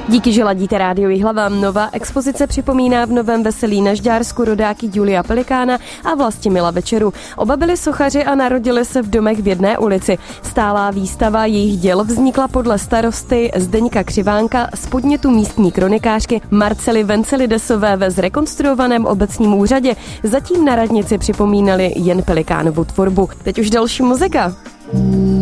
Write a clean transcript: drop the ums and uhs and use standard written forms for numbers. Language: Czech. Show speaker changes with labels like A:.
A: Díky, že ladíte Rádio Jihlava. Nová expozice připomíná v Novém Veselí na Žďársku rodáky Julia Pelikána a Vlastimila Večeru. Oba byli sochaři a narodili se v domech v jedné ulici. Stálá výstava jejich děl vznikla podle starosty Zdeňka Křivánka z podnětu místní kronikářky Marcely Vencelidesové ve zrekonstruovaném obecním úřadě. Zatím na radnici připomínali jen Pelikánovu tvorbu. Teď už další muzika.